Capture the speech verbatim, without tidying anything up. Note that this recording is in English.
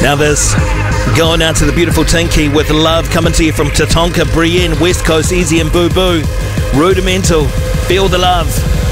Now this going out to the beautiful Tinky with love coming to you from Tatonka, Brienne, West Coast, Easy and Boo Boo. Rudimental, feel the love.